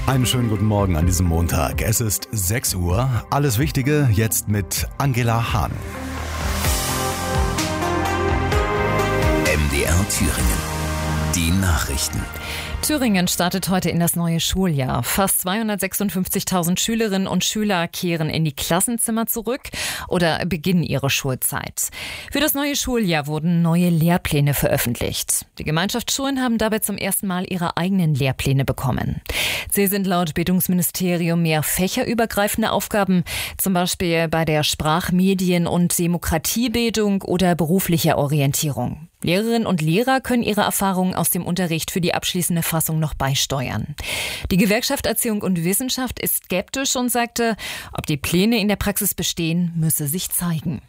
Einen schönen guten Morgen an diesem Montag. Es ist 6 Uhr. Alles Wichtige jetzt mit Angela Hahn. MDR Thüringen. Die Nachrichten. Thüringen startet heute in das neue Schuljahr. Fast 256.000 Schülerinnen und Schüler kehren in die Klassenzimmer zurück oder beginnen ihre Schulzeit. Für das neue Schuljahr wurden neue Lehrpläne veröffentlicht. Die Gemeinschaftsschulen haben dabei zum ersten Mal ihre eigenen Lehrpläne bekommen. Ziel sind laut Bildungsministerium mehr fächerübergreifende Aufgaben, zum Beispiel bei der Sprach-, Medien- und Demokratiebildung oder beruflicher Orientierung. Lehrerinnen und Lehrer können ihre Erfahrungen aus dem Unterricht für die abschließende Fassung noch beisteuern. Die Gewerkschaft Erziehung und Wissenschaft ist skeptisch und sagte, ob die Pläne in der Praxis bestehen, müsse sich zeigen.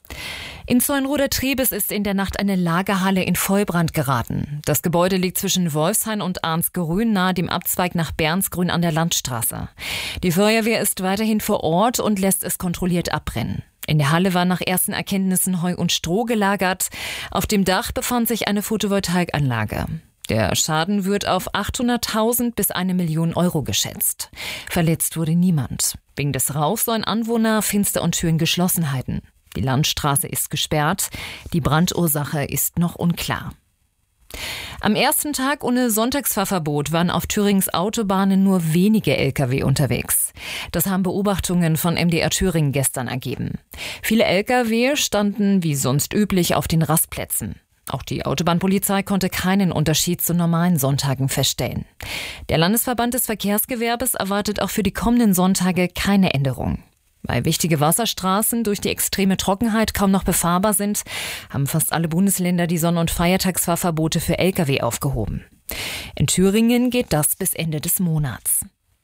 In Zeulenroda-Trebes ist in der Nacht eine Lagerhalle in Vollbrand geraten. Das Gebäude liegt zwischen Wolfshain und Arnsgrün nahe dem Abzweig nach Bernsgrün an der Landstraße. Die Feuerwehr ist weiterhin vor Ort und lässt es kontrolliert abbrennen. In der Halle war nach ersten Erkenntnissen Heu und Stroh gelagert. Auf dem Dach befand sich eine Photovoltaikanlage. Der Schaden wird auf 800.000 bis 1 Million Euro geschätzt. Verletzt wurde niemand. Wegen des Rauchs sollen Anwohner Fenster und Türen geschlossen halten. Die Landstraße ist gesperrt. Die Brandursache ist noch unklar. Am ersten Tag ohne Sonntagsfahrverbot waren auf Thürings Autobahnen nur wenige Lkw unterwegs. Das haben Beobachtungen von MDR Thüringen gestern ergeben. Viele Lkw standen wie sonst üblich auf den Rastplätzen. Auch die Autobahnpolizei konnte keinen Unterschied zu normalen Sonntagen feststellen. Der Landesverband des Verkehrsgewerbes erwartet auch für die kommenden Sonntage keine Änderung. Weil wichtige Wasserstraßen durch die extreme Trockenheit kaum noch befahrbar sind, haben fast alle Bundesländer die Sonn- und Feiertagsfahrverbote für Lkw aufgehoben. In Thüringen geht das bis Ende des Monats.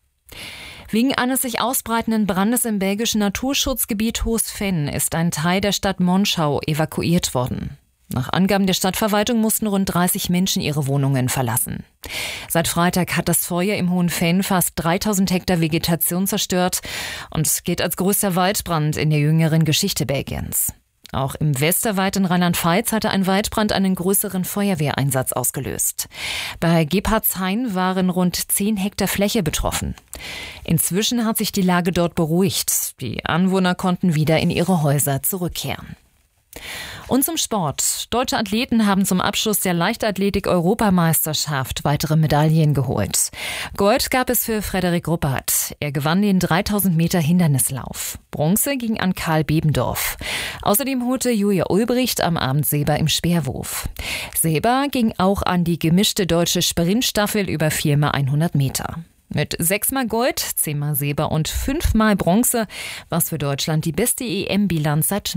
Wegen eines sich ausbreitenden Brandes im belgischen Naturschutzgebiet Hoosvenn ist ein Teil der Stadt Monschau evakuiert worden. Nach Angaben der Stadtverwaltung mussten rund 30 Menschen ihre Wohnungen verlassen. Seit Freitag hat das Feuer im Hohen-Venn fast 3000 Hektar Vegetation zerstört und gilt als größter Waldbrand in der jüngeren Geschichte Belgiens. Auch im Westerwald in Rheinland-Pfalz hatte ein Waldbrand einen größeren Feuerwehreinsatz ausgelöst. Bei Gebhardshain waren rund 10 Hektar Fläche betroffen. Inzwischen hat sich die Lage dort beruhigt. Die Anwohner konnten wieder in ihre Häuser zurückkehren. Und zum Sport. Deutsche Athleten haben zum Abschluss der Leichtathletik-Europameisterschaft weitere Medaillen geholt. Gold gab es für Frederik Ruppert. Er gewann den 3000 Meter Hindernislauf. Bronze ging an Karl Bebendorf. Außerdem holte Julia Ulbricht am Abend Silber im Speerwurf. Silber ging auch an die gemischte deutsche Sprintstaffel über 4x100 Meter. Mit 6-mal Gold, 10-mal Silber und 5-mal Bronze war es für Deutschland die beste EM-Bilanz seit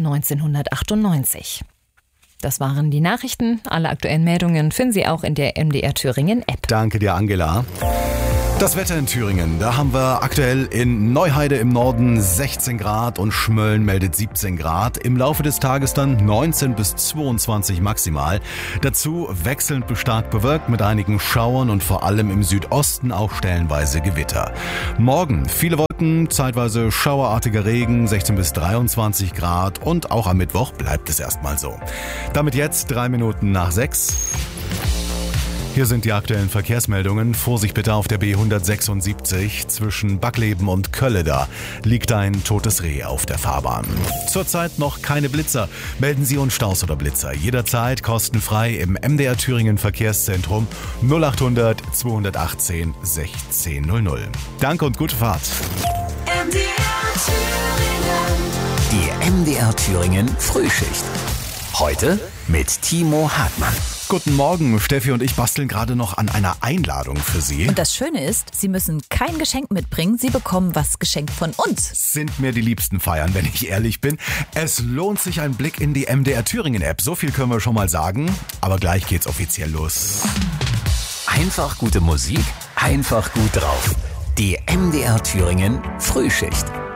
1998. Das waren die Nachrichten. Alle aktuellen Meldungen finden Sie auch in der MDR Thüringen App. Danke dir, Angela. Das Wetter in Thüringen, da haben wir aktuell in Neuheide im Norden 16 Grad und Schmölln meldet 17 Grad. Im Laufe des Tages dann 19 bis 22 maximal. Dazu wechselnd bis stark bewölkt mit einigen Schauern und vor allem im Südosten auch stellenweise Gewitter. Morgen viele Wolken, zeitweise schauerartiger Regen, 16 bis 23 Grad und auch am Mittwoch bleibt es erstmal so. Damit jetzt 3 Minuten nach 6. Hier sind die aktuellen Verkehrsmeldungen. Vorsicht bitte auf der B176 zwischen Backleben und Kölle. Da liegt ein totes Reh auf der Fahrbahn. Zurzeit noch keine Blitzer. Melden Sie uns Staus oder Blitzer. Jederzeit kostenfrei im MDR Thüringen Verkehrszentrum 0800 218 1600. Danke und gute Fahrt. MDR Thüringen. Die MDR Thüringen Frühschicht. Heute mit Timo Hartmann. Guten Morgen, Steffi und ich basteln gerade noch an einer Einladung für Sie. Und das Schöne ist, Sie müssen kein Geschenk mitbringen, Sie bekommen was geschenkt von uns. Sind mir die liebsten Feiern, wenn ich ehrlich bin. Es lohnt sich ein Blick in die MDR Thüringen App, so viel können wir schon mal sagen. Aber gleich geht's offiziell los. Einfach gute Musik, einfach gut drauf. Die MDR Thüringen Frühschicht.